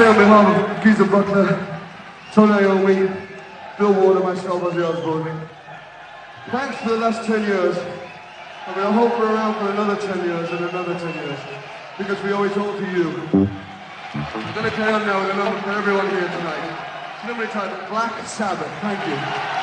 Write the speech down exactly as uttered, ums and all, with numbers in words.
say on behalf of Geezer Butler, Tony Iommi, Bill Ward and myself, Ozzy Osbourne, thanks for the last ten years, and we hope we're around for another ten years and another ten years, because we owe it all to you. I'm going to carry on now with a number for everyone here tonight. It's a number entitled Black Sabbath. Thank you.